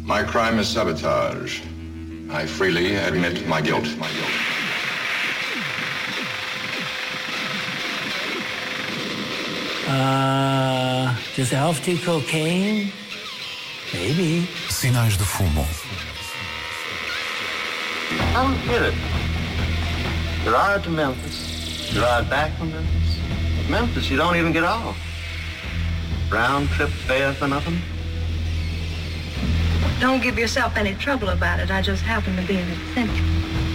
My crime is sabotage. I freely admit my guilt. Does Alf do cocaine? Maybe. Sinais de fumo. I don't get it. You ride to Memphis. You ride back from Memphis. At Memphis, you don't even get off. Round trip fare for nothing. Don't give yourself any trouble about it. I just happen to be in the center.